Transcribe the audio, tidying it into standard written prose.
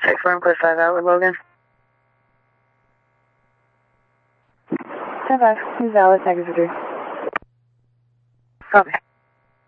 Check for and push 5 out with Logan. 10-5, use valid, negative 3. Copy.